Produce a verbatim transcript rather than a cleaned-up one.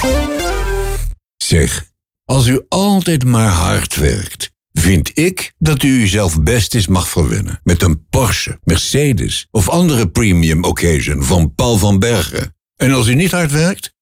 Zeg, als u altijd maar hard werkt, vind ik dat u uzelf best eens mag verwennen met een Porsche, Mercedes of andere premium occasion van Paul van Bergen. En als u niet hard werkt,